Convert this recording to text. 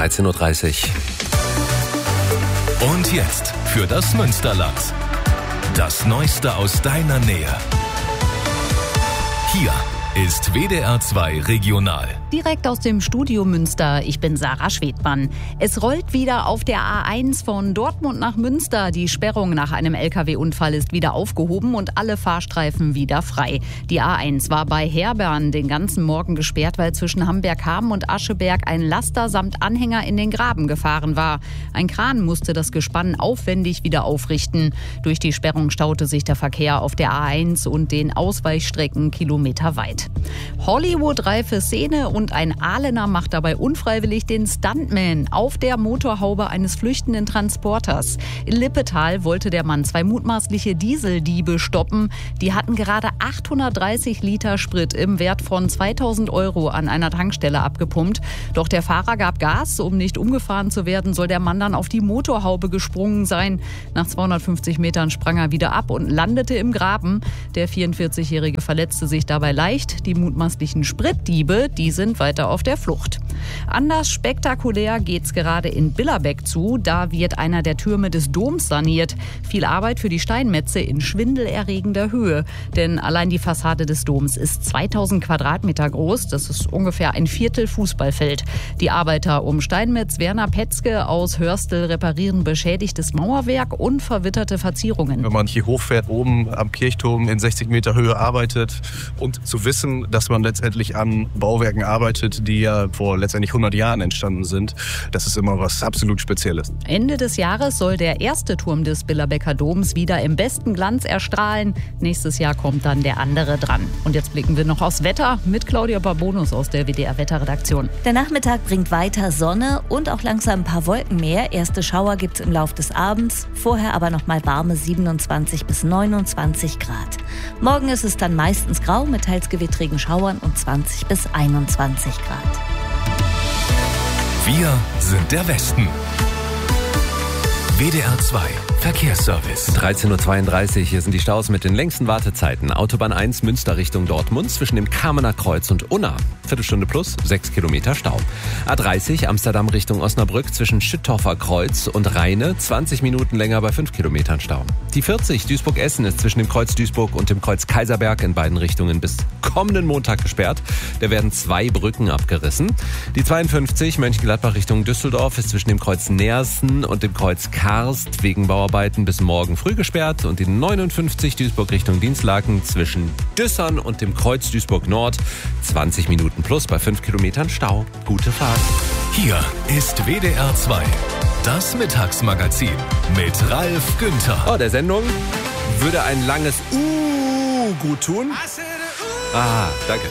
13.30 Uhr. Und jetzt für das Münsterland. Das Neueste aus deiner Nähe. Hier ist WDR 2 Regional. Direkt aus dem Studio Münster, ich bin Sarah Schwedmann. Es rollt wieder auf der A1 von Dortmund nach Münster. Die Sperrung nach einem LKW-Unfall ist wieder aufgehoben und alle Fahrstreifen wieder frei. Die A1 war bei Herborn den ganzen Morgen gesperrt, weil zwischen Hamberg-Hamm und Ascheberg ein Laster samt Anhänger in den Graben gefahren war. Ein Kran musste das Gespann aufwendig wieder aufrichten. Durch die Sperrung staute sich der Verkehr auf der A1 und den Ausweichstrecken kilometerweit. Hollywood-reife Szene und ein Ahlener macht dabei unfreiwillig den Stuntman auf der Motorhaube eines flüchtenden Transporters. In Lippetal wollte der Mann 2 mutmaßliche Dieseldiebe stoppen. Die hatten gerade 830 Liter Sprit im Wert von 2.000 € an einer Tankstelle abgepumpt. Doch der Fahrer gab Gas. Um nicht umgefahren zu werden, soll der Mann dann auf die Motorhaube gesprungen sein. Nach 250 Metern sprang er wieder ab und landete im Graben. Der 44-Jährige verletzte sich dabei leicht. Die mutmaßlichen Spritdiebe, die sind weiter auf der Flucht. Anders spektakulär geht's gerade in Billerbeck zu. Da wird einer der Türme des Doms saniert. Viel Arbeit für die Steinmetze in schwindelerregender Höhe. Denn allein die Fassade des Doms ist 2000 Quadratmeter groß. Das ist ungefähr ein Viertel Fußballfeld. Die Arbeiter um Steinmetz Werner Petzke aus Hörstel reparieren beschädigtes Mauerwerk und verwitterte Verzierungen. Wenn man hier hochfährt, oben am Kirchturm in 60 Meter Höhe arbeitet und zu wissen, dass man letztendlich an Bauwerken arbeitet, die ja vor letztendlich 100 Jahren entstanden sind, das ist immer was absolut Spezielles. Ende des Jahres soll der erste Turm des Billerbecker Doms wieder im besten Glanz erstrahlen. Nächstes Jahr kommt dann der andere dran. Und jetzt blicken wir noch aufs Wetter mit Claudia Barbonus aus der WDR-Wetterredaktion. Der Nachmittag bringt weiter Sonne und auch langsam ein paar Wolken mehr. Erste Schauer gibt es im Laufe des Abends, vorher aber noch mal warme 27 bis 29 Grad. Morgen ist es dann meistens grau mit teils gewittrigen Schauern und 20 bis 21 Grad. Wir sind der Westen. WDR 2 Verkehrsservice. 13.32 Uhr, hier sind die Staus mit den längsten Wartezeiten. Autobahn 1 Münster Richtung Dortmund zwischen dem Kamener Kreuz und Unna. Viertelstunde plus, 6 Kilometer Stau. A30 Amsterdam Richtung Osnabrück zwischen Schüttorfer Kreuz und Rheine. 20 Minuten länger bei 5 Kilometern Stau. Die 40 Duisburg-Essen ist zwischen dem Kreuz Duisburg und dem Kreuz Kaiserberg in beiden Richtungen bis kommenden Montag gesperrt. Da werden 2 Brücken abgerissen. Die 52 Mönchengladbach Richtung Düsseldorf ist zwischen dem Kreuz Neersen und dem Kreuz Karst wegen Bauarbeiten bis morgen früh gesperrt. Und die 59 Duisburg Richtung Dinslaken zwischen Düssern und dem Kreuz Duisburg Nord 20 Minuten plus bei 5 Kilometern Stau. Gute Fahrt. Hier ist WDR 2, das Mittagsmagazin mit Ralf Günther. Oh, der Sendung würde ein langes gut tun. Ah, danke.